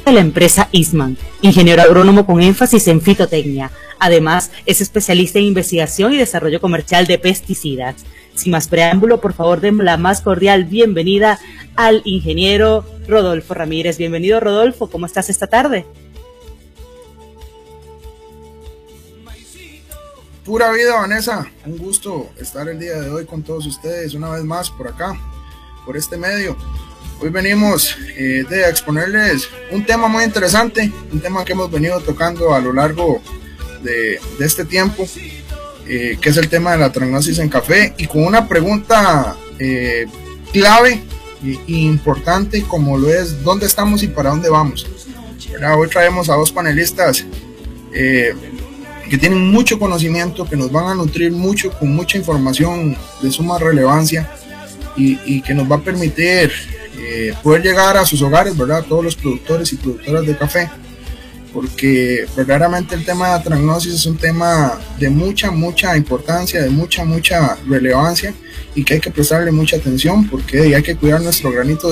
de la empresa Eastman, ingeniero agrónomo con énfasis en fitotecnia. Además, es especialista en investigación y desarrollo comercial de pesticidas. Sin más preámbulo, por favor, den la más cordial bienvenida al ingeniero Rodolfo Ramírez. Bienvenido, Rodolfo, ¿cómo estás esta tarde? Pura vida, Vanessa, un gusto estar el día de hoy con todos ustedes una vez más por acá, por este medio. Hoy venimos a exponerles un tema muy interesante, un tema que hemos venido tocando a lo largo de este tiempo, que es el tema de la transgnosis en café, y con una pregunta clave e importante como lo es ¿dónde estamos y para dónde vamos? Hoy traemos a dos panelistas que tienen mucho conocimiento, que nos van a nutrir mucho, con mucha información de suma relevancia y que nos va a permitir poder llegar a sus hogares, ¿verdad? Todos los productores y productoras de café, porque verdaderamente el tema de la transgnosis es un tema de mucha importancia, de mucha relevancia y que hay que prestarle mucha atención porque hay que cuidar nuestro granito